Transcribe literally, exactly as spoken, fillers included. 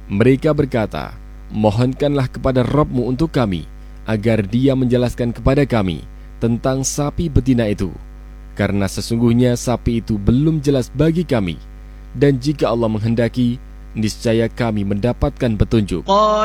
Mereka berkata, mohonkanlah kepada Rabb-Mu untuk kami, agar Dia menjelaskan kepada kami tentang sapi betina itu, karena sesungguhnya sapi itu belum jelas bagi kami, dan jika Allah menghendaki, niscaya kami mendapatkan petunjuk.